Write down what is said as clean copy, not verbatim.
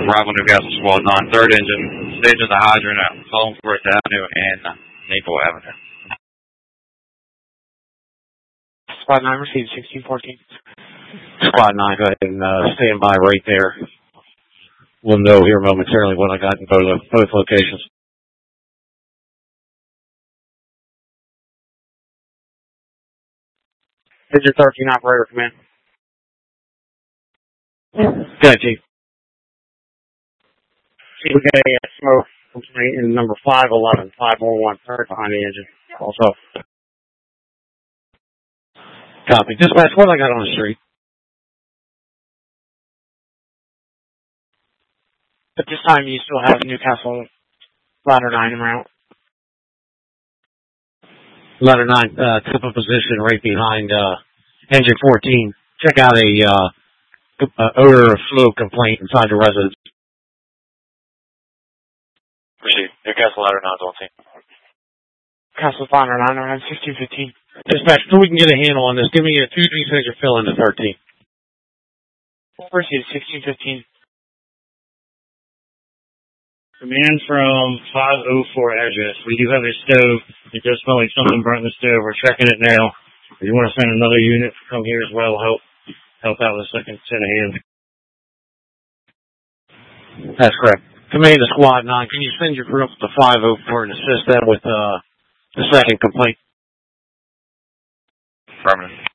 Bravo Newcastle Squad 9, third engine, stage of the hydrant at Holmesworth Avenue and Maple Avenue. Squad 9 received 1614. Squad 9, go ahead and stand by right there. We'll know here momentarily what I got in both locations. Engine 13 operator command. Go ahead, Chief. Chief, we got a smoke complaint in number 511, 511, third behind the engine. Also. Copy. Dispatch, what I got on the street? At this time, you still have Newcastle ladder 9 en route. Ladder 9, tip of position right behind engine 14. Check out a odor of fluid complaint inside the residence. Proceed. Newcastle ladder 9's on scene. Newcastle ladder 9 around 1615. Dispatch, so we can get a handle on this, give me a 2-3 signature fill into 13. Proceed 1615. Command from 504 address. We do have a stove. It does smell like something burnt in the stove. We're checking it now. If you want to send another unit to come here as well, help out with the second set of hands. That's correct. Command to Squad 9, can you send your crew up to 504 and assist them with the second complaint? Affirmative.